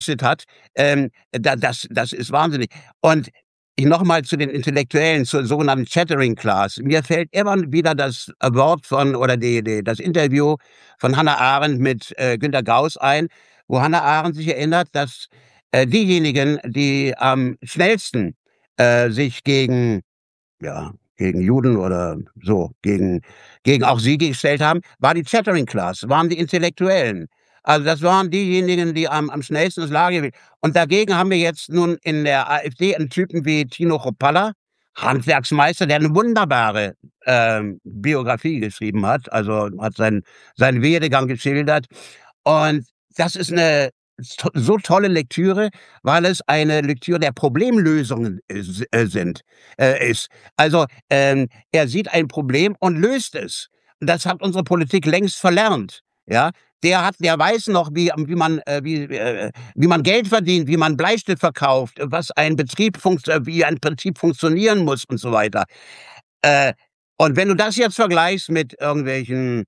hat, das ist wahnsinnig. Und ich noch mal zu den Intellektuellen, zur sogenannten Chattering Class. Mir fällt immer wieder das Wort von oder das Interview von Hannah Arendt mit Günter Gauss ein, wo Hannah Arendt sich erinnert, dass diejenigen, die am schnellsten sich gegen Juden oder so, gegen auch sie gestellt haben, war die Chattering Class, waren die Intellektuellen. Also, das waren diejenigen, die am schnellsten ins Lager und dagegen haben wir jetzt nun in der AfD 'n Typen wie Tino Chrupalla, Handwerksmeister, der 'ne wunderbare Biografie geschrieben hat, also, hat seinen Werdegang geschildert. Und das ist 'ne so tolle Lektüre, weil es eine Lektüre der Problemlösungen ist. Also, er sieht ein Problem und löst es. Das hat unsere Politik längst verlernt, ja? Der weiß noch, wie man Geld verdient, wie man Bleistift verkauft, wie ein Betrieb funktionieren muss und so weiter. Äh, und wenn du das jetzt vergleichst mit irgendwelchen,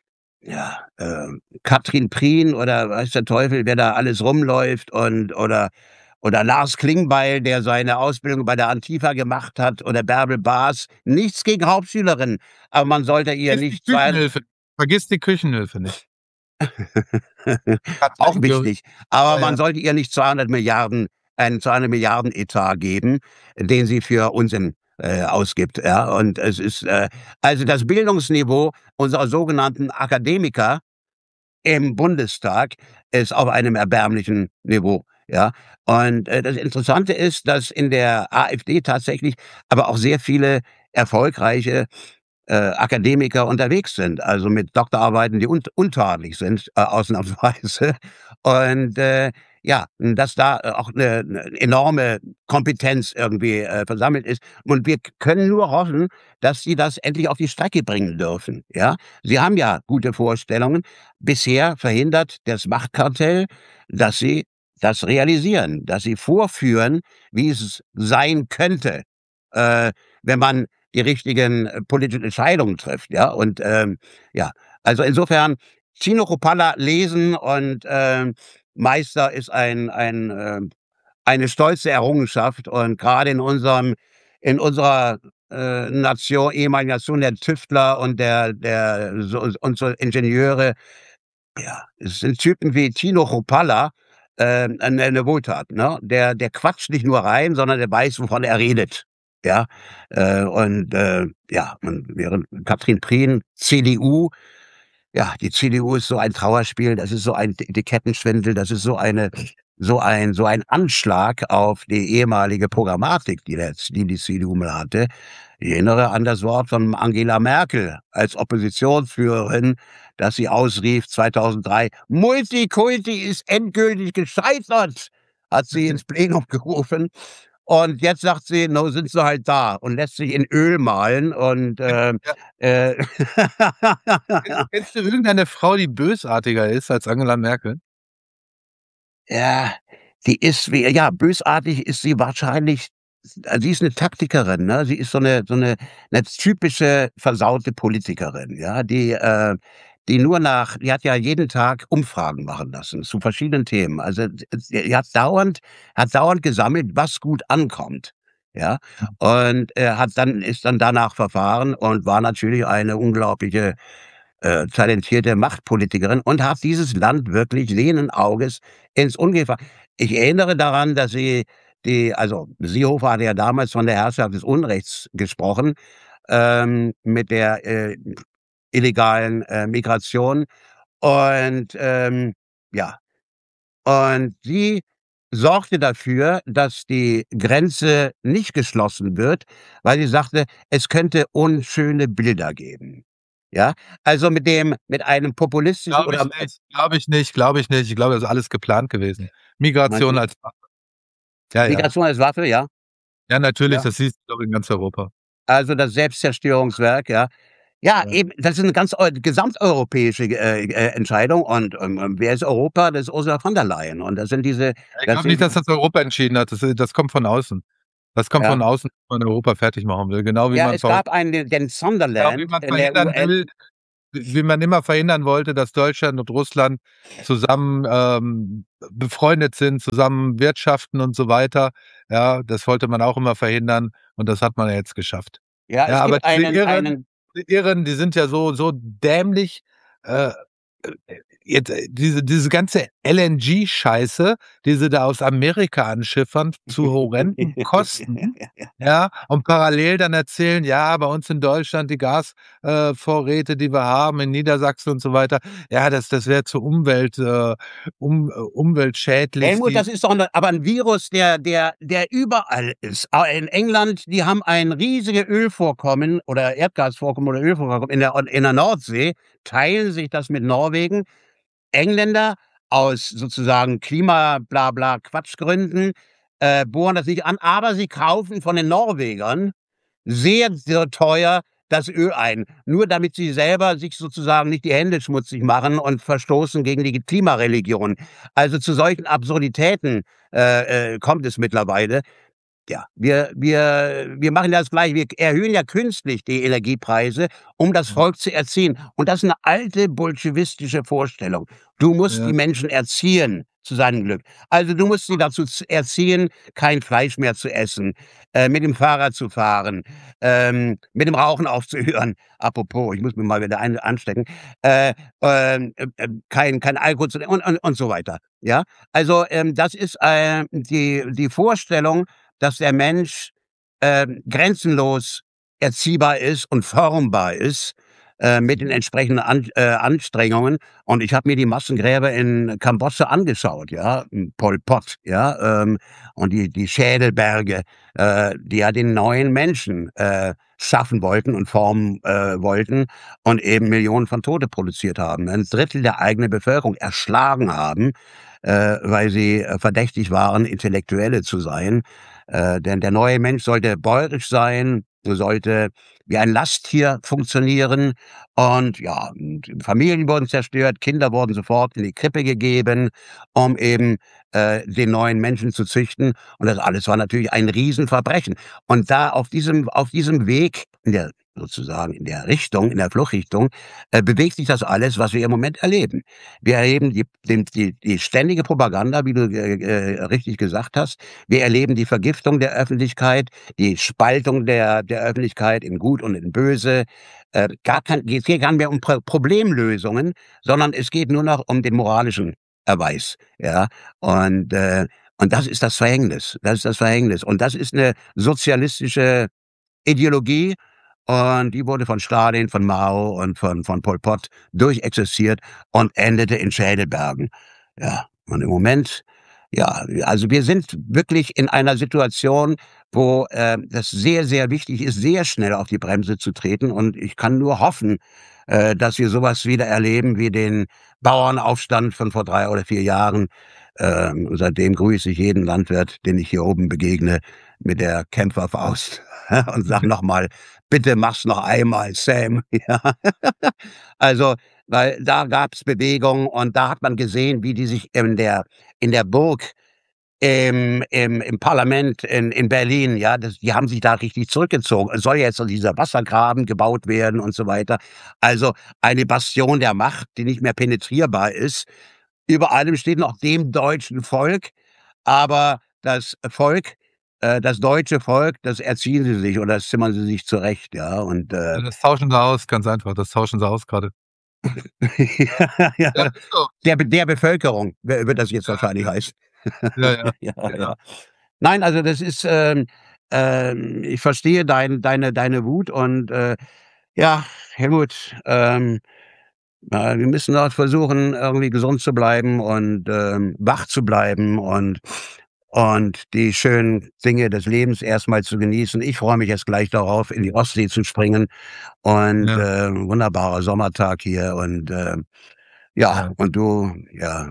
Katrin Prien oder weiß der Teufel, wer da alles rumläuft oder Lars Klingbeil, der seine Ausbildung bei der Antifa gemacht hat oder Bärbel Baas. Nichts gegen Hauptschülerinnen, aber man sollte ihr nicht Vergiss die Küchenhilfe nicht. Auch wichtig. Aber Ja, man ja. sollte ihr nicht 200 Milliarden Etat geben, den sie für Unsinn ausgibt, ja. Und es ist also das Bildungsniveau unserer sogenannten Akademiker im Bundestag ist auf einem erbärmlichen Niveau, ja. Und das Interessante ist, dass in der AfD tatsächlich aber auch sehr viele erfolgreiche Akademiker unterwegs sind, also mit Doktorarbeiten, die untadelig sind, ausnahmsweise. Und ja, dass da auch eine enorme Kompetenz irgendwie versammelt ist. Und wir können nur hoffen, dass sie das endlich auf die Strecke bringen dürfen. Ja, sie haben ja gute Vorstellungen. Bisher verhindert das Machtkartell, dass sie das realisieren, dass sie vorführen, wie es sein könnte, wenn man die richtigen politischen Entscheidungen trifft, ja. Und ja, also insofern Tino Chrupalla lesen und Meister ist eine stolze Errungenschaft und gerade in unserer ehemaligen Nation der Tüftler und und so Ingenieure, ja, es sind Typen wie Tino Chrupalla, 'ne Wohltat, ne? Der quatscht nicht nur rein, sondern der weiß, wovon er redet, ja? Ja, und während Katrin Prien, CDU, ja, die CDU ist so ein Trauerspiel, das ist so ein Etikettenschwindel, das ist so ein Anschlag auf die ehemalige Programmatik, die CDU mal hatte. Ich erinnere an das Wort von Angela Merkel als Oppositionsführerin, dass sie ausrief 2003: „Multikulti ist endgültig gescheitert“, hat sie ins Plenum gerufen. Und jetzt sagt sie: „No, sind sie halt da“ und lässt sich in Öl malen und, Ja. äh Kennst du irgendeine Frau, die bösartiger ist als Angela Merkel? Ja, bösartig ist sie wahrscheinlich. Sie ist 'ne Taktikerin, ne? Sie ist so 'ne typische versaute Politikerin, ja, die hat ja jeden Tag Umfragen machen lassen zu verschiedenen Themen. Also, sie hat dauernd gesammelt, was gut ankommt, ja? Und, ist dann danach verfahren und war natürlich eine unglaubliche talentierte Machtpolitikerin und hat dieses Land wirklich sehenden Auges ins Ungefähr. Ich erinnere daran, dass Seehofer hatte ja damals von der Herrschaft des Unrechts gesprochen, mit der illegalen Migration und, ja. Und sie sorgte dafür, dass die Grenze nicht geschlossen wird, weil sie sagte, es könnte unschöne Bilder geben. Ja? Also mit einem populistischen Glaube oder ich nicht, glaube ich nicht, glaube ich nicht. Ich glaube, das ist alles geplant gewesen. meinst Migration du? als Waffe. Ja, ja. Migration als Waffe, ja? Ja, natürlich, Ja. das siehst du doch in ganz Europa. Also das Selbstzerstörungswerk, ja. Ja, Ja. eben, das ist 'ne ganz gesamteuropäische Entscheidung und, wer ist Europa? Das ist Ursula von der Leyen und Ich das glaube sind nicht, dass die das Europa entschieden hat. Das kommt von außen. Das kommt ja. von außen, dass man Europa fertig machen will, genau wie Ja, man es gab einen, den genau wie Sunderland man in der verhindern UN. will wie man immer verhindern wollte, dass Deutschland und Russland zusammen befreundet sind, zusammen wirtschaften und so weiter. Ja, das wollte man auch immer verhindern und das hat man ja jetzt geschafft. Ja, Ja, es aber gibt einen Die Irren, die sind ja so dämlich. Äh, jetzt diese ganze LNG-Scheiße, die sie da aus Amerika anschiffern zu horrenden Kosten, ja, und parallel dann erzählen, ja, bei uns in Deutschland die Vorräte, die wir haben in Niedersachsen und so weiter, ja, das wäre zur umweltschädlich, Helmut, das ist doch aber 'n Virus, der überall ist. In England, die haben ein riesige Ölvorkommen oder Erdgasvorkommen oder Ölvorkommen in der Nordsee, teilen sich das mit Norwegen. Engländer aus sozusagen Klima-Bla-Bla-Quatschgründen, bohren das nicht an, aber sie kaufen von den Norwegern sehr, sehr teuer das Öl ein, nur damit sie selber sich sozusagen nicht die Hände schmutzig machen und verstoßen gegen die Klimareligion. Also, zu solchen Absurditäten, kommt es mittlerweile. Ja, wir machen ja das Gleiche. Wir erhöhen ja künstlich die Energiepreise, um das ja, Volk zu erziehen. Und das ist 'ne alte bolschewistische Vorstellung. Du musst die ja, Menschen erziehen zu seinem Glück. Also, du musst sie dazu erziehen, kein Fleisch mehr zu essen, mit dem Fahrrad zu fahren, mit dem Rauchen aufzuhören. Apropos, ich muss mich mal wieder anstecken. Äh, kein Alkohol zu und so weiter, ja? Also, das ist, die Vorstellung, dass der Mensch, grenzenlos erziehbar ist und formbar ist, mit den entsprechenden Anstrengungen. Und ich habe mir die Massengräber in Kambodscha angeschaut, ja, Pol Pot, ja, und die Schädelberge, die ja den neuen Menschen, schaffen wollten und formen, wollten und eben Millionen von Tote produziert haben. Ein Drittel der eigenen Bevölkerung erschlagen haben, weil sie, verdächtig waren, Intellektuelle zu sein. Denn der neue Mensch sollte bäuerisch sein, sollte wie ein Lasttier funktionieren und ja, und Familien wurden zerstört, Kinder wurden sofort in die Krippe gegeben, um eben, den neuen Menschen zu züchten. Und das alles war natürlich ein Riesenverbrechen. Und da auf diesem Weg in der sozusagen in der Richtung, in der Fluchtrichtung, bewegt sich das alles, was wir im Moment erleben. Wir erleben die ständige Propaganda, wie du, richtig gesagt hast. Wir erleben die Vergiftung der Öffentlichkeit, die Spaltung der Öffentlichkeit in Gut und in Böse. Es geht gar nicht mehr um Problemlösungen, sondern es geht nur noch um den moralischen Erweis, ja? Und, äh und das ist das Verhängnis. Das ist das Verhängnis. Und das ist eine sozialistische Ideologie und die wurde von Stalin, von Mao und von Pol Pot durchexerziert und endete in Schädelbergen. Ja, und im Moment ja, also wir sind wirklich in einer Situation, wo, das sehr, sehr wichtig ist, sehr schnell auf die Bremse zu treten und ich kann nur hoffen, dass wir sowas wieder erleben wie den Bauernaufstand von vor 3 oder 4 Jahren. Seitdem grüße ich jeden Landwirt, den ich hier oben begegne, mit der Kämpferfaust und sage noch mal: „Bitte mach's noch einmal, Sam." Ja. Also, weil da gab's Bewegung und da hat man gesehen, wie die sich in der Burg im Parlament in Berlin, ja, die haben sich da richtig zurückgezogen. Es soll ja jetzt so dieser Wassergraben gebaut werden und so weiter. Also, eine Bastion der Macht, die nicht mehr penetrierbar ist. Über allem steht noch dem deutschen Volk, aber das deutsche Volk, das erziehen sie sich oder das zimmern sie sich zurecht, ja, und, ja, das tauschen sie aus, ganz einfach, das tauschen sie aus grade. ja, ja, Ja, ist so. der Bevölkerung wird das jetzt Ja, wahrscheinlich heißen. ja, ja, Ja, genau. ja. Nein, also das ist, ich verstehe deine Wut und, ja, Helmut, wir müssen auch versuchen, irgendwie gesund zu bleiben und, wach zu bleiben und die schönen Dinge des Lebens erst mal zu genießen. Ich freue mich jetzt gleich darauf, in die Ostsee zu springen und, Ja, wunderbarer Sommertag hier und, ja, ja, und du ja,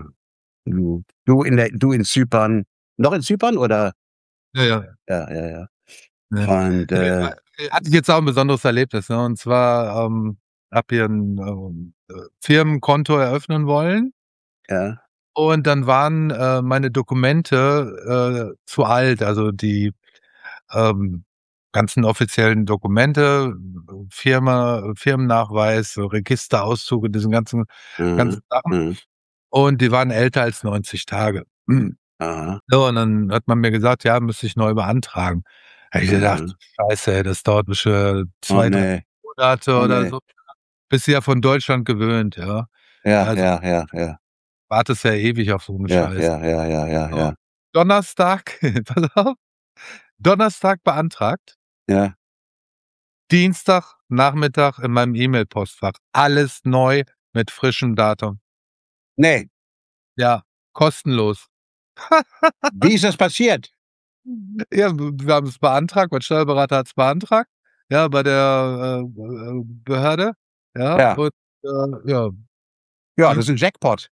du in Zypern. Noch in Zypern oder? ja, ja, Ja, ja, ja. ja. Und, Hatte ich jetzt auch 'n besonderes Erlebnis, ne? Und zwar, habe hier 'n, Firmenkonto eröffnen wollen ja, und dann waren, meine Dokumente, zu alt. Also, ähm ganzen offiziellen Dokumente, Firmennachweis, so Registerauszüge, diesen ganzen Mhm. Sachen. Mhm. Und die waren älter als 90 Tage. Aha. So, und dann hat man mir gesagt: „Ja, müsste ich neu beantragen.“ Habe ich gedacht: Mhm. „Scheiße, ey, das dauert bestimmt Oh 2, 3 ne. Monate Oh oder ne. so, bist du ja von Deutschland gewöhnt, ja. Ja, Also, ja, ja, ja. wartest ja ewig auf so 'ne Ja, Scheiß.“ ja, ja, ja, ja, So, ja. Donnerstag pass auf, Donnerstag beantragt, Ja. Dienstag Nachmittag in meinem E-Mail-Postfach. Alles neu mit frischem Datum. Ne, Ja, kostenlos. wie ist das passiert? Ja, wir haben's beantragt, mein Steuerberater hat's beantragt, ja, bei der, Behörde, ja, Ja. und, ja, Ja, das Dienst ist 'n Jackpot.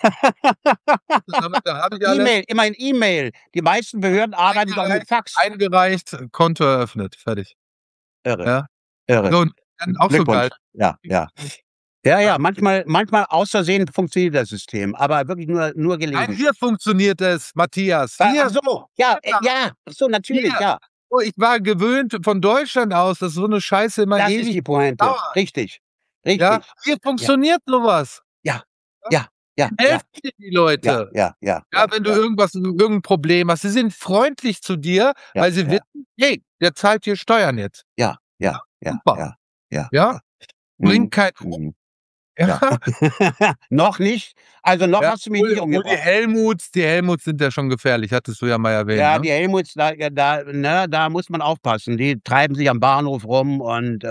da habe ich alles E-Mail, immerhin E-Mail. Die meisten Behörden arbeiten doch mit eingereicht Fax. eingereicht, Konto eröffnet, fertig, Irre, ja. irre. So, und dann auch so Glückwunsch. geil. Ja, ja. Ja, ja, manchmal aus Versehen funktioniert das System, aber wirklich nur Nein, gelegentlich. hier funktioniert es, Matthias. Ach Hier, so, ja, genau, ja, ach so, natürlich, hier. ja. Oh, ich war gewöhnt von Deutschland aus, dass so 'ne Scheiße immer Das ist ewig die Pointe. dauert, Richtig, ja? richtig. Hier Ja, funktioniert so was, ja, ja? ja, ja, Die ja, helfen dir die ja, Leute. ja, ja, Ja, ja, wenn du ja, irgend 'n Problem hast. Sie sind freundlich zu dir, ja, weil sie ja, wissen: „Hey, der zahlt hier Steuern jetzt.“ ja, Ja, ja, ja, super, ja, ja, ja? ja. Bringt Mhm, keinen mhm, um, ja. ja? Noch nicht? Also, noch Ja, hast du mich obwohl nicht obwohl umgebracht. Die Helmuts sind ja schon gefährlich, hattest du ja mal erwähnt, Ja, ne? die Helmuts, da ja, da muss man aufpassen. Die treiben sich am Bahnhof rum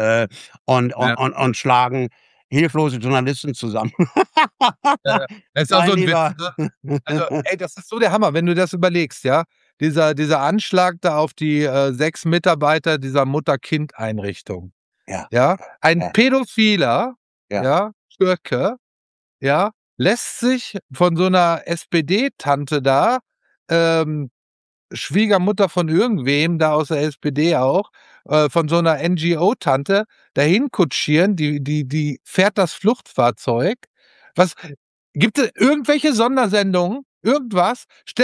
Ja, und schlagen hilflose Journalisten zusammen. ja. Das ist auch so Mein 'n Witz, Lieber. ne? Also, ey, das ist so der Hammer, wenn du das überlegst, ja? Dieser Anschlag da auf die, 6 Mitarbeiter dieser Mutter-Kind-Einrichtung, Ja, ja? Ein ja, Pädophiler, ja, ja, Türke, ja, lässt sich von so 'ner SPD-Tante da, ähm, Schwiegermutter von irgendwem da aus der SPD auch, von so 'ner NGO-Tante dahin kutschieren, die fährt das Fluchtfahrzeug. Was gibt es irgendwelche Sondersendungen, irgendwas?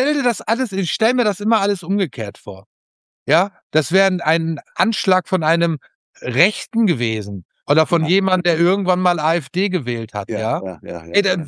Ich stelle mir das immer alles umgekehrt vor. Ja, das wäre ein Anschlag von einem Rechten gewesen oder von ja, jemand, der irgendwann mal AfD gewählt hat, ja, ja? ja, ja, ja, Ey, ja, dann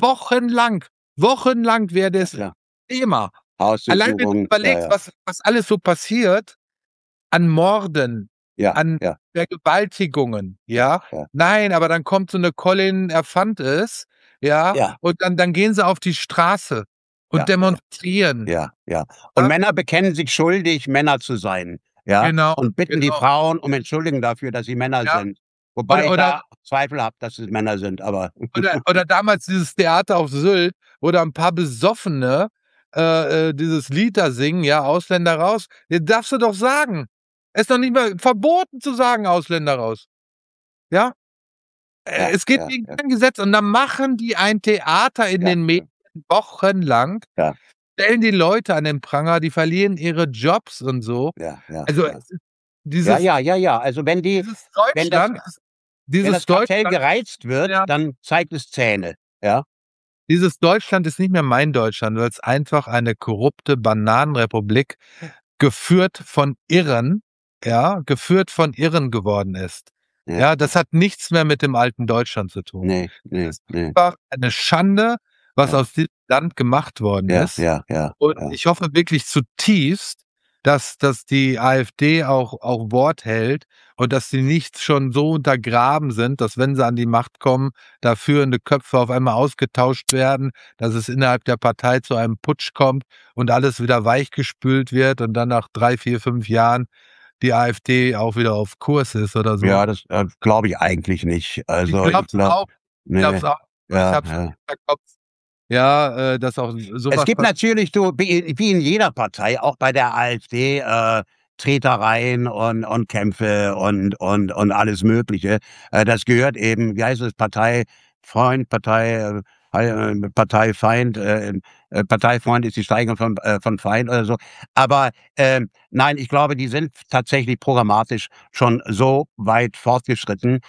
wochenlang wäre ja, das klar. Thema. Allein wenn du Hausdurchsuchung, ja, überlegst, ja, was alles so passiert an Morden, ja, an ja, Vergewaltigungen, ja, ja? ja, Nein, aber dann kommt so 'ne Colin Erfantes, ja, ja, und dann gehen sie auf die Straße und ja, ja. demonstrieren, Ja, ja. Und ja? Männer bekennen sich schuldig, Männer zu sein, ja, Genau, und bitten die genau, Frauen um Entschuldigung dafür, dass sie Männer ja. sind. Wobei Oder ich oder da Zweifel habe, dass es Männer sind, aber oder damals dieses Theater auf Sylt, wo da 'n paar Besoffene, dieses Lied da singen, ja, „Ausländer raus“. Ja, darfst du doch sagen. Ist doch nicht mehr verboten zu sagen: „Ausländer raus“, ja? ja, Es geht ja, gegen ja, kein Gesetz und dann machen die ein Theater in ja, den Medien wochenlang, ja, stellen die Leute an den Pranger, die verlieren ihre Jobs und so. ja, ja, Also, ja. es ist Ja, dieses ja, ja, ja. Also, dieses wenn das Deutschland ist wenn das dieses Kartell Deutschland gereizt wird, ja, dann zeigt es Zähne, ja? dieses Deutschland ist nicht mehr mein Deutschland, weil's einfach eine korrupte Bananenrepublik geführt von Irren, ja, geführt von Irren geworden ist. Ja, Ja, das hat nichts mehr mit dem alten Deutschland zu tun. ne, Es ne, ist ne. einfach eine Schande, was Ja, aus diesem Land gemacht worden ja, ist. ja, ja, Und ja, ich hoffe wirklich zutiefst, dass die AfD auch Wort hält und dass sie nicht schon so untergraben sind, dass, wenn sie an die Macht kommen, da führende Köpfe auf einmal ausgetauscht werden, dass es innerhalb der Partei zu einem Putsch kommt und alles wieder weichgespült wird und dann nach 3, 4, 5 Jahren die AfD auch wieder auf Kurs ist oder so. ja, das, glaube ich eigentlich nicht. Ich Also, glaube ich es glaube auch. Ich glaube ne, es auch. Und ich ja, habe es im ja. Hinterkopf, ja, dass auch so Es was gibt passiert. natürlich, du, wie in jeder Partei, auch bei der AfD, Tretereien und Kämpfe und alles Mögliche. Das gehört eben, wie heißt es, Parteifreund, Parteifeind, Parteifreund ist die Steigerung von Feind oder so. Aber, nein, ich glaube, die sind tatsächlich programmatisch schon so weit fortgeschritten,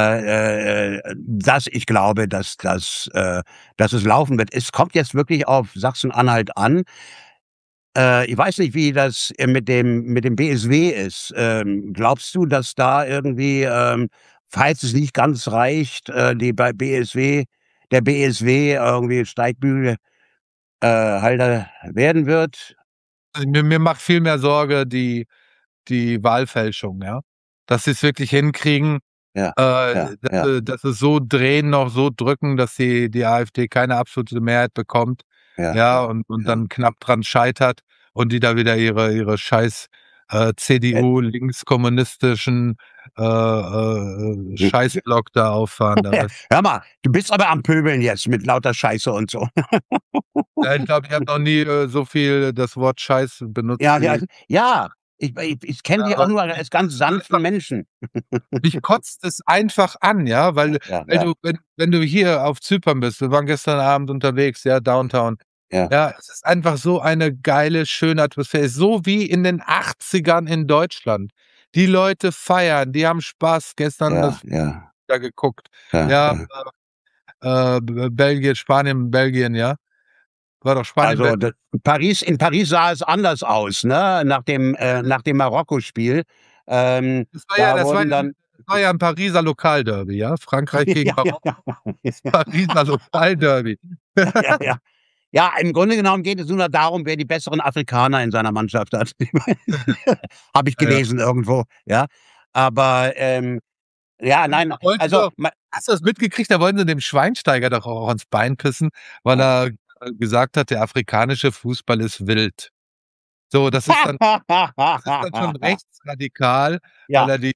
dass ich glaube, dass es laufen wird. Es kommt jetzt wirklich auf Sachsen-Anhalt an. Ich weiß nicht, wie das mit dem BSW ist. Glaubst du, dass da irgendwie, falls es nicht ganz reicht, die bei BSW der BSW irgendwie Steigbügel Halter werden wird? Also, mir macht viel mehr Sorge die Wahlfälschung, ja. Dass sie's wirklich hinkriegen, Ja, ja, ja, dass sie so drehen, noch so drücken, dass die AfD keine absolute Mehrheit bekommt, ja, ja, ja, und ja. dann knapp dran scheitert und die da wieder ihre scheiß, Äh, CDU linkskommunistischen, Scheißblock da auffahren, da weißt Hör mal, du bist aber am Pöbeln jetzt mit lauter Scheiße und so. ja, ich glaube, ich habe noch nie, so viel das Wort Scheiß benutzt Ja, ja, wie ja. Ich kenne dich auch aber nur als ganz sanften Menschen. mich kotzt es einfach an, ja, Ja, weil ja, weil ja, du wenn du hier auf Zypern bist, wir waren gestern Abend unterwegs, ja, Downtown. ja, Ja, es ist einfach so eine geile, schöne Atmosphäre. So wie in den 80ern in Deutschland. Die Leute feiern, die haben Spaß. Gestern ja, das ja, da geguckt. ja, Ja, ja. Belgien, Spanien, Belgien, ja? War doch Spanien, Also, Belgien. In Paris sah es anders aus, ne? Nach dem Marokko-Spiel. Da wurden dann Das war ja 'n Pariser Lokalderby, ja? Frankreich gegen ja, ja, Marokko, ja. Pariser Lokalderby. Ja, ja. Ja, im Grunde genommen geht es nur noch darum, wer die besseren Afrikaner in seiner Mannschaft hat. Habe ich Ja, ja. gelesen irgendwo, ja. Aber, ja, nein, Da wollten also, doch hast du das mitgekriegt? Da wollten sie dem Schweinsteiger doch auch ans Bein pissen, weil er, gesagt hat, der afrikanische Fußball ist wild. So, das ist dann schon rechtsradikal, weil ja, er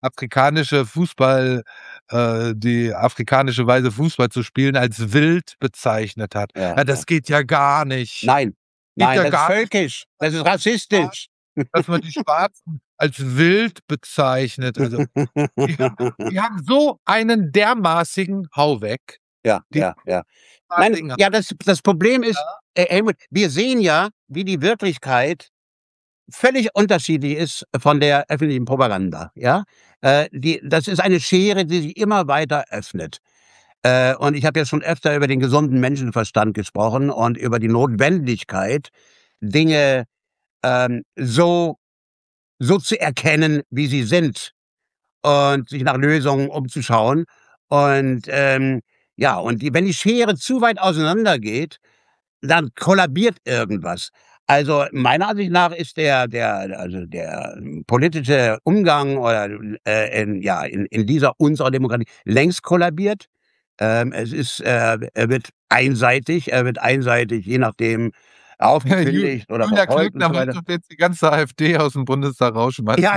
die afrikanische Weise, Fußball zu spielen, als wild bezeichnet hat. ja, Ja, ja. das geht ja gar nicht. Nein, Geht nein, ja das ist gar nicht, völkisch, das ist rassistisch. dass man die Schwarzen als wild bezeichnet. Also, die haben so einen dermaßigen Hau weg. Ja, Die ja, ja. Nein, dermaßigen ja, das Problem ist, Helmut, wir sehen ja, wie die Wirklichkeit völlig unterschiedlich ist von der öffentlichen Propaganda, ja? Das ist eine Schere, die sich immer weiter öffnet. Und ich habe ja schon öfter über den gesunden Menschenverstand gesprochen und über die Notwendigkeit, Dinge, so zu erkennen, wie sie sind und sich nach Lösungen umzuschauen. Und, ja, und wenn die Schere zu weit auseinandergeht, dann kollabiert irgendwas. Also, meiner Ansicht nach ist der politische Umgang oder, in dieser unserer Demokratie längst kollabiert. Er wird einseitig, je nachdem, aufgekündigt oder Julia verfolgt und Klöckner so will weiter. doch jetzt die ganze AfD aus'm Bundestag Ja, rausschmeißen.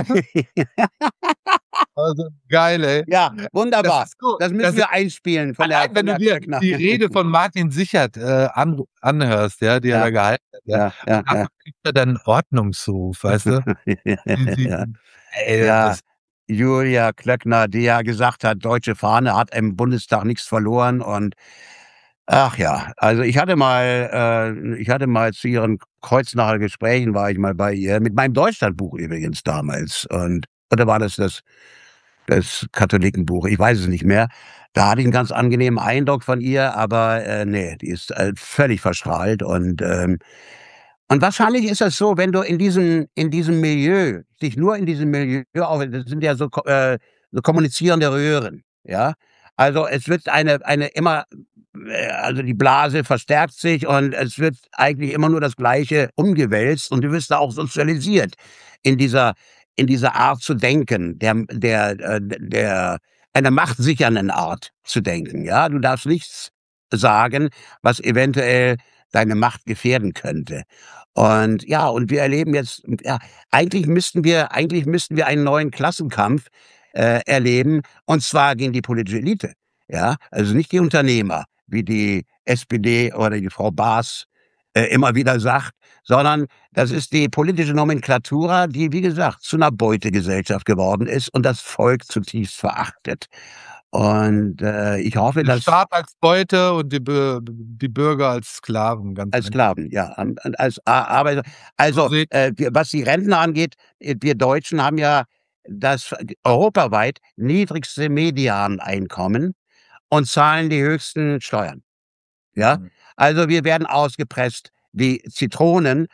Also, geil, ey. ja, Das wunderbar. ist gut. Das müssen wir einspielen Allein von wenn du der dir Klöckner. die Rede von Martin Sichert, anhörst, ja, die er Ja, da gehalten hat, ja, ja, ja, ja. danach kriegt er dann 'n Ordnungsruf, weißt du? Die Ja, ey, ja, das Julia Klöckner, die ja gesagt hat, deutsche Fahne hat im Bundestag nichts verloren und ach ja, also ich hatte mal zu ihren Kreuznacher Gesprächen war ich mal bei ihr, mit meinem Deutschlandbuch übrigens damals oder war das Katholikenbuch, ich weiß es nicht mehr. Da hatte ich 'n ganz angenehmen Eindruck von ihr, aber, ne, die ist, völlig verstrahlt und wahrscheinlich ist das so, wenn du in diesem Milieu dich nur in diesem Milieu auf das sind ja so kommunizierende Röhren, ja? Also, es wird eine immer also, die Blase verstärkt sich und es wird eigentlich immer nur das Gleiche umgewälzt und du wirst da auch sozialisiert in dieser Art zu denken, der einer machtsichernden Art zu denken, ja? Du darfst nichts sagen, was eventuell deine Macht gefährden könnte. Und ja, und wir erleben jetzt ja, eigentlich müssten wir einen neuen Klassenkampf, erleben, und zwar gegen die politische Elite, ja? Also, nicht die Unternehmer, wie die SPD oder die Frau Baas, immer wieder sagt, sondern das ist die politische Nomenklatura, die, wie gesagt, zu 'ner Beutegesellschaft geworden ist und das Volk zutiefst verachtet. Und, ich hoffe, der dass Staat als Beute und die Bürger als Sklaven, ganz als einfach. Sklaven, ja, als Arbeiter. So Also, sehe was die Rentner angeht, wir Deutschen haben ja das europaweit niedrigste Medianeinkommen und zahlen die höchsten Steuern, ja? mhm. Also, wir werden ausgepresst wie Zitronen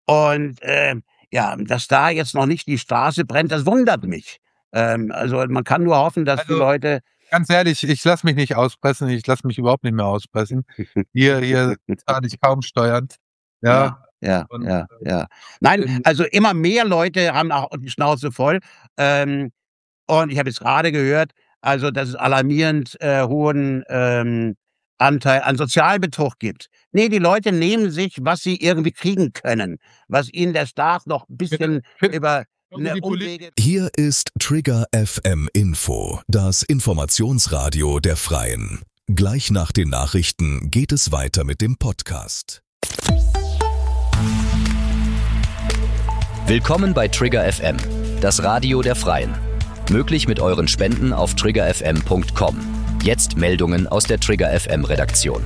Und ja, dass da jetzt noch nicht die Straße brennt, das wundert mich. Also man kann nur hoffen, dass die Also, Leute. ganz ehrlich, ich lasse mich nicht auspressen, ich lasse mich überhaupt nicht mehr auspressen. Hier zahle ich kaum Steuern. Ja, und Ja. Nein, bin also immer mehr Leute haben auch die Schnauze voll. Und ich habe jetzt gerade gehört, also dass es alarmierend hohen Anteil an Sozialbetrug gibt. Ne, die Leute nehmen sich, was sie irgendwie kriegen können, was ihnen der Staat noch 'n bisschen über die Poli Umwege. Hier ist Trigger FM Info, das Informationsradio der Freien. Gleich nach den Nachrichten geht es weiter mit dem Podcast. Willkommen bei Trigger FM, das Radio der Freien. Möglich mit euren Spenden auf triggerfm.com. Jetzt Meldungen aus der Trigger FM Redaktion.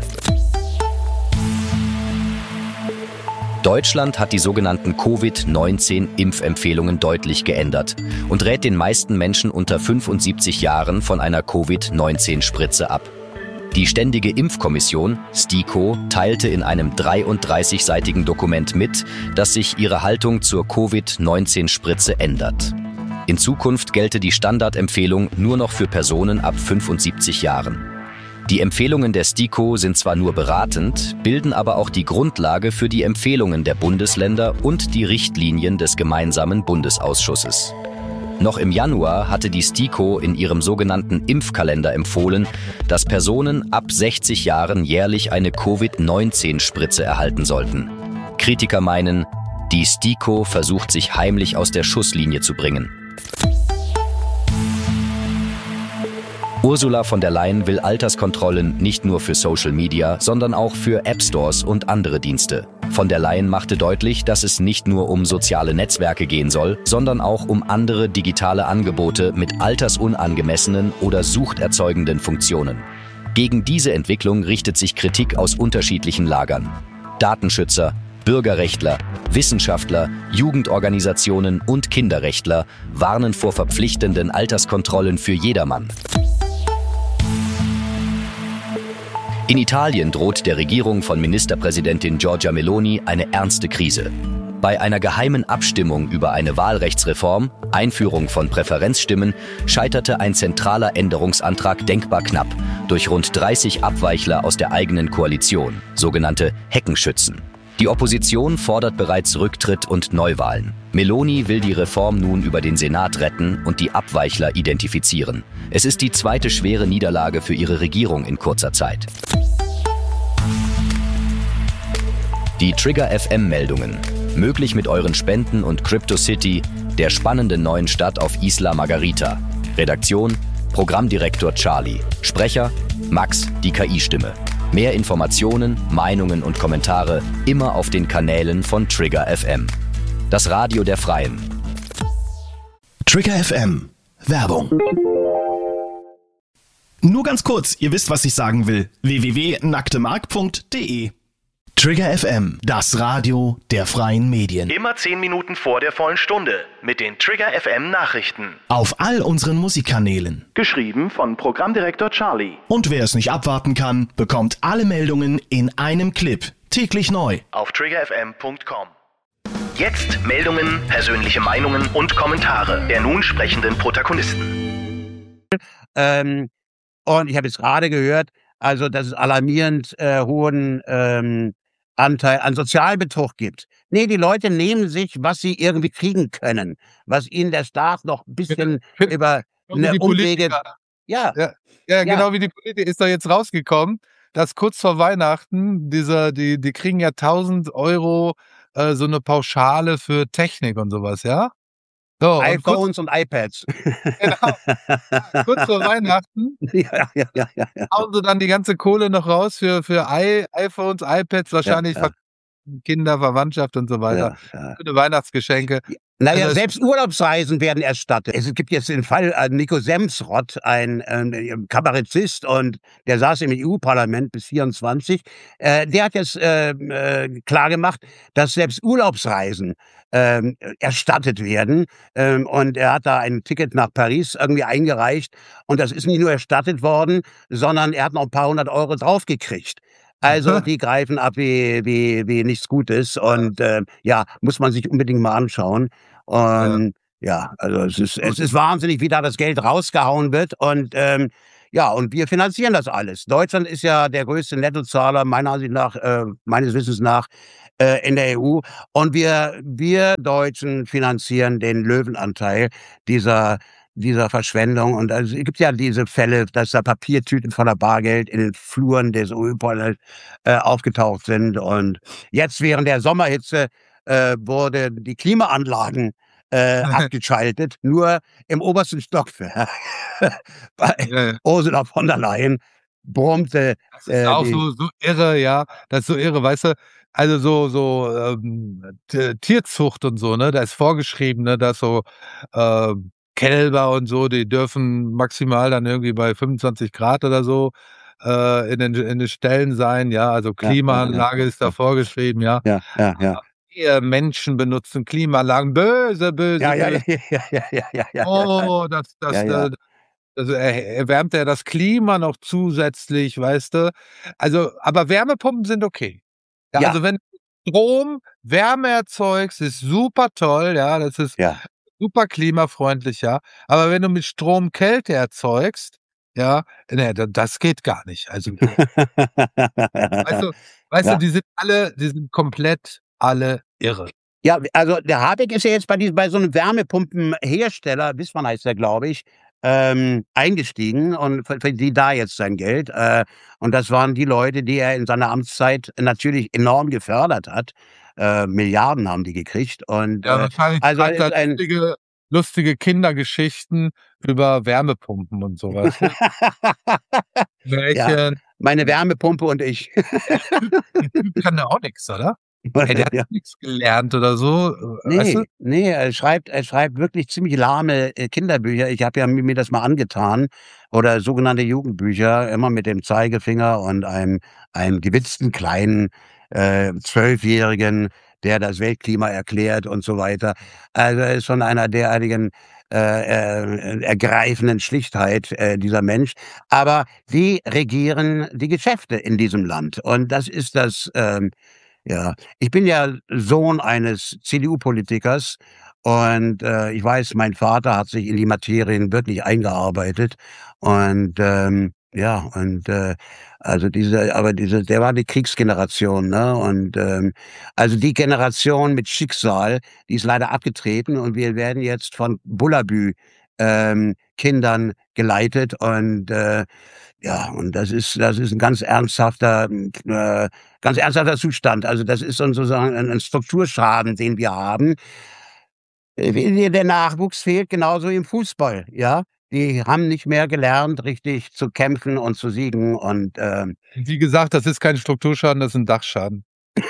Deutschland hat die sogenannten Covid-19-Impfempfehlungen deutlich geändert und rät den meisten Menschen unter 75 Jahren von einer Covid-19-Spritze ab. Die Ständige Impfkommission, STIKO, teilte in einem 33-seitigen Dokument mit, dass sich ihre Haltung zur Covid-19-Spritze ändert. In Zukunft gelte die Standardempfehlung nur noch für Personen ab 75 Jahren. Die Empfehlungen der STIKO sind zwar nur beratend, bilden aber auch die Grundlage für die Empfehlungen der Bundesländer und die Richtlinien des gemeinsamen Bundesausschusses. Noch im Januar hatte die STIKO in ihrem sogenannten Impfkalender empfohlen, dass Personen ab 60 Jahren jährlich eine Covid-19-Spritze erhalten sollten. Kritiker meinen, die STIKO versucht sich heimlich aus der Schusslinie zu bringen. Ursula von der Leyen will Alterskontrollen nicht nur für Social Media, sondern auch für App-Stores und andere Dienste. Von der Leyen machte deutlich, dass es nicht nur um soziale Netzwerke gehen soll, sondern auch um andere digitale Angebote mit altersunangemessenen oder suchterzeugenden Funktionen. Gegen diese Entwicklung richtet sich Kritik aus unterschiedlichen Lagern. Datenschützer, Bürgerrechtler, Wissenschaftler, Jugendorganisationen und Kinderrechtler warnen vor verpflichtenden Alterskontrollen für jedermann. In Italien droht der Regierung von Ministerpräsidentin Giorgia Meloni eine ernste Krise. Bei einer geheimen Abstimmung über eine Wahlrechtsreform, Einführung von Präferenzstimmen, scheiterte ein zentraler Änderungsantrag denkbar knapp durch rund 30 Abweichler aus der eigenen Koalition, sogenannte Heckenschützen. Die Opposition fordert bereits Rücktritt und Neuwahlen. Meloni will die Reform nun über den Senat retten und die Abweichler identifizieren. Es ist die zweite schwere Niederlage für ihre Regierung in kurzer Zeit. Die Trigger FM-Meldungen. Möglich mit euren Spenden und CryptoCity, der spannenden neuen Stadt auf Isla Margarita. Redaktion: Programmdirektor Charlie. Sprecher: Max, die KI-Stimme. Mehr Informationen, Meinungen und Kommentare immer auf den Kanälen von Trigger FM. Das Radio der Freien. Trigger FM. Werbung. Nur ganz kurz, ihr wisst, was ich sagen will. www.nacktemark.de. Trigger FM, das Radio der freien Medien. Immer 10 Minuten vor der vollen Stunde mit den Trigger FM Nachrichten. Auf all unseren Musikkanälen. Geschrieben von Programmdirektor Charlie. Und wer es nicht abwarten kann, bekommt alle Meldungen in einem Clip. Täglich neu. Auf triggerfm.com. Jetzt Meldungen, persönliche Meinungen und Kommentare der nun sprechenden Protagonisten. Und ich habe jetzt gerade gehört, also dass es alarmierend hohen Anteil an Sozialbetrug gibt. Ne, die Leute nehmen sich, was sie irgendwie kriegen können, was ihnen der Staat noch 'n bisschen über die Umwege. Politiker. Ja. Ja, genau wie die Politiker ist doch jetzt rausgekommen, dass kurz vor Weihnachten die kriegen ja 1.000 € so eine Pauschale für Technik und sowas, ja? So, und iPhones und iPads. Genau. Kurz vor Weihnachten Ja. hauen sie dann die ganze Kohle noch raus für iPhones, iPads, wahrscheinlich Ja. Kinder, Verwandtschaft und so weiter. Ja. Schöne Weihnachtsgeschenke. Naja, Also selbst Urlaubsreisen werden erstattet. Es gibt jetzt den Fall Nico Semsrott, ein Kabarettist, und der saß im EU-Parlament bis 24. Der hat jetzt klargemacht, dass selbst Urlaubsreisen erstattet werden. Und er hat da ein Ticket nach Paris irgendwie eingereicht. Und das ist nicht nur erstattet worden, sondern er hat noch ein paar 100 € draufgekriegt. Also die greifen ab wie nichts Gutes und ja, muss man sich unbedingt mal anschauen. Und ja, also es ist wahnsinnig, wie da das Geld rausgehauen wird und ja, und wir finanzieren das alles. Deutschland ist ja der größte Nettozahler meines Wissens nach in der EU und wir Deutschen finanzieren den Löwenanteil dieser Verschwendung. Und also, es gibt ja diese Fälle, dass da Papiertüten voller Bargeld in den Fluren des EU-Parlaments aufgetaucht sind. Und jetzt während der Sommerhitze wurde die Klimaanlagen abgeschaltet, nur im obersten Stockwerk. Bei Ja. Ursula von der Leyen brummte Das ist auch die so irre, ja. Das ist so irre, weißt du? Also Tierzucht und so, ne? Da ist vorgeschrieben, ne, dass so Kälber und so, die dürfen maximal dann irgendwie bei 25 Grad oder so in den Ställen sein, ja. Also Klimaanlage ist da vorgeschrieben, ja. ja. Wir Menschen benutzen Klimaanlagen. Böse, böse, Ja, ja, böse. ja. Oh, Ja. also erwärmt er das Klima noch zusätzlich, weißt du? Also, aber Wärmepumpen sind okay. Ja, Ja. also wenn du Strom, Wärme erzeugst, ist super toll, ja, das ist Ja. super klimafreundlich, ja. Aber wenn du mit Strom Kälte erzeugst, ja, ne, das geht gar nicht. Also, weißt du Ja. die sind komplett alle irre. Ja, also der Habeck ist ja jetzt bei so 'nem Wärmepumpenhersteller, Wissmann heißt der, glaube ich, eingestiegen und verdient da jetzt sein Geld. Und das waren die Leute, die er in seiner Amtszeit natürlich enorm gefördert hat. Milliarden haben die gekriegt und Ja, wahrscheinlich also schreibt er ist ein lustige Kindergeschichten über Wärmepumpen und so was. ja, Märchen. meine Wärmepumpe und ich. Der Typ kann ja auch nix, oder? Ey, der hat Ja. nix gelernt oder so, weißt du? Ne, er schreibt wirklich ziemlich lahme Kinderbücher. Ich habe ja mir das mal angetan oder sogenannte Jugendbücher, immer mit dem Zeigefinger und einem gewitzten kleinen 12-Jährigen, der das Weltklima erklärt und so weiter. Also, er ist von einer derartigen ergreifenden Schlichtheit dieser Mensch. Aber die regieren die Geschäfte in diesem Land und das ist das ja, ich bin ja Sohn eines CDU-Politikers und ich weiß, mein Vater hat sich in die Materien wirklich eingearbeitet und ja, und also der war die Kriegsgeneration, ne? Und also die Generation mit Schicksal, die ist leider abgetreten und wir werden jetzt von Bullabü Kindern geleitet und ja, und das ist ein ganz ernsthafter Zustand. Also, das ist sozusagen ein Strukturschaden, den wir haben. Der Nachwuchs fehlt genauso wie im Fußball, ja? Die haben nicht mehr gelernt, richtig zu kämpfen und zu siegen und Wie gesagt, das ist kein Strukturschaden, das ist 'n Dachschaden.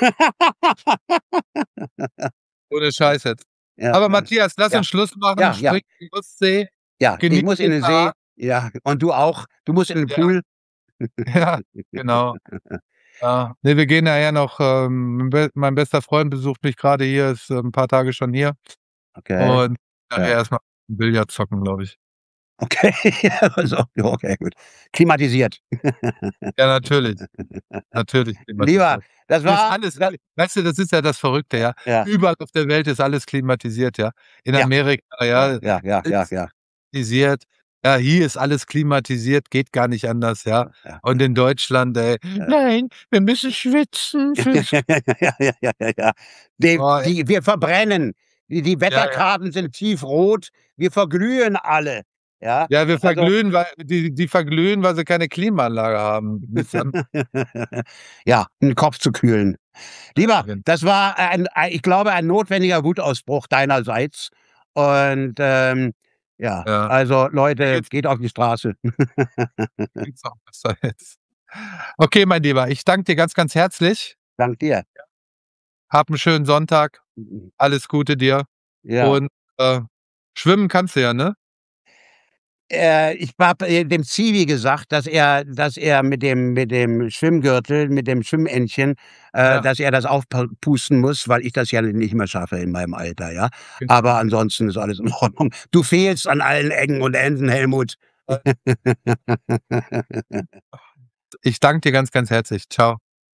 Ohne Scheiß jetzt. ja, Aber Matthias, lass ja, uns Schluss machen, ja, ja, spring in die Ostsee, ja. Ich genieß muss in den den See, Tag. ja, und du auch. Du musst in den Ja, Pool. ja, genau. Ja. Ne, wir gehen nachher noch, mein bester Freund besucht mich grade hier, ist 'n paar Tage schon hier Okay, und nachher ja. erst mal Billard zocken, glaube ich. Okay, also, okay, gut. Klimatisiert. Ja, natürlich Lieber, klimatisiert. das Hier ist war alles da weißt du, das ist ja das Verrückte, ja. ja, Überall auf der Welt ist alles klimatisiert, ja. In ja, Amerika, ja, ist ja. klimatisiert. Ja, hier ist alles klimatisiert, geht gar nicht anders, ja. Ja. Und in Deutschland, ey: „Nein, wir müssen schwitzen für Ja. Die oh, die wir verbrennen. Die ja. Wetterkarten sind tiefrot. Wir verglühen alle, ja? Ja, wir Also verglühen, weil die verglühen, weil sie keine Klimaanlage haben. Nix an ja, 'n Kopf zu kühlen. Lieber, ja, das war ich glaube, ein notwendiger Wutausbruch deinerseits und, ja, ja. also Mir Leute, geht's geht auf die Straße. mir geht's auch besser jetzt. Okay, mein Lieber, ich danke dir ganz, ganz herzlich. Dank dir. Hab 'n schönen Sonntag. Alles Gute dir Ja. und, schwimmen kannst du ja, ne? Ich habe dem Zivi gesagt, dass er mit dem Schwimmgürtel, mit dem Schwimmentchen, Ja, dass er das aufpusten muss, weil ich das ja nicht mehr schaffe in meinem Alter, ja. Aber genau. ansonsten ist alles in Ordnung. Du fehlst an allen Ecken und Enden, Helmut. Ich danke dir ganz, ganz herzlich. Tschau.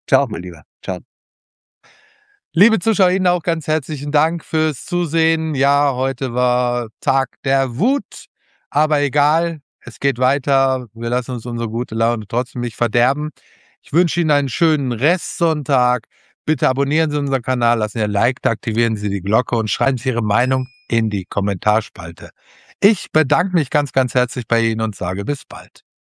Ciao, mein Lieber. Ciao. Liebe Zuschauer, Ihnen auch ganz herzlichen Dank fürs Zusehen. Ja, heute war Tag der Wut, aber egal, es geht weiter. Wir lassen uns unsere gute Laune trotzdem nicht verderben. Ich wünsche Ihnen einen schönen Restsonntag. Bitte abonnieren Sie unseren Kanal, lassen Sie ein Like da, aktivieren Sie die Glocke und schreiben Sie Ihre Meinung in die Kommentarspalte. Ich bedanke mich ganz, ganz herzlich bei Ihnen und sage bis bald.